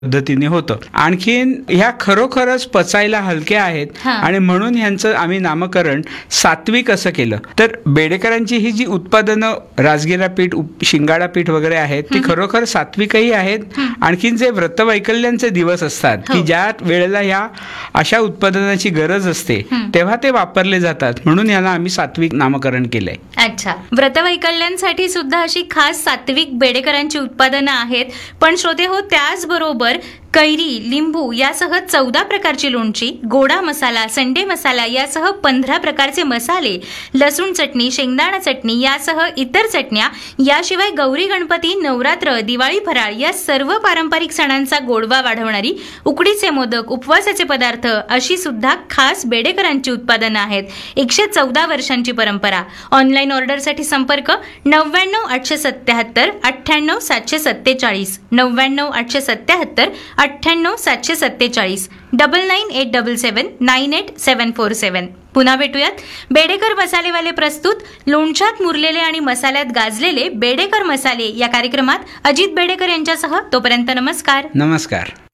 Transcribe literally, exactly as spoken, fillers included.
पद्धतीने होतं. आणखीन ह्या खरोखरच पचायला हलक्या आहेत आणि म्हणून ह्यांचं आम्ही नामकरण सात्विक असं केलं. तर बेडेकरांची ही जी उत्पादनं राजगिरा पीठ, शिंगाडा पीठ वगैरे आहेत ती खरोखर सात्विकही आहेत. आणखीन जे व्रतवैकल्यांचे दिवस असतात की ज्या वेळेला ह्या अशा उत्पादनाची गरज असते तेव्हा ते वापरले जातात, म्हणून याला आम्ही सात्विक नामकरण केलंय. अच्छा, व्रतवैकल्यांसाठी सुद्धा अशी खास सात्विक बेडेकरांची उत्पादनं आहेत. पण श्रोते हो, त्याचबरोबर कैरी, लिंबू यासह चौदा प्रकारची लोणची, गोडा मसाला, संडे मसाला यासह पंधरा प्रकारचे मसाले, लसूण चटणी, शेंगदाणा चटणी यासह इतर चटण्या, याशिवाय गौरी गणपती, नवरात्र, दिवाळी फराळ या सर्व पारंपरिक सणांचा गोडवा वाढवणारी उकडीचे मोदक, उपवासाचे पदार्थ अशी सुद्धा खास बेडेकरांची उत्पादनं आहेत. एकशे चौदा वर्षांची परंपरा. ऑनलाईन ऑर्डरसाठी संपर्क नव्याण्णव आठशे सत्याहत्तर अठ्ठ्याण्णव सातशे सत्तेचाळीस नव्याण्णव आठशे सत्याहत्तर अठ्ठ्याण्णव सातशे सत्तेचाळीस डबल नाईन एट डबल सेवन नाईन एट सेवन फोर सेवन. पुन्हा भेटूयात. बेडेकर मसालेवाले प्रस्तुत लोणच्यात मुरलेले आणि मसाल्यात गाजलेले बेडेकर मसाले या कार्यक्रमात अजित बेडेकर यांच्यासह. तोपर्यंत नमस्कार. नमस्कार.